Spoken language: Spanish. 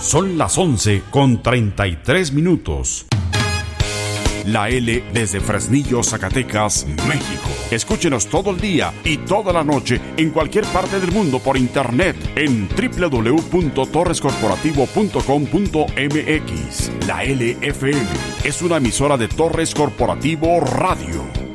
Son las 11:33. La L desde Fresnillo, Zacatecas, México. Escúchenos todo el día y toda la noche en cualquier parte del mundo por internet en www.torrescorporativo.com.mx. La LFM es una emisora de Torres Corporativo Radio.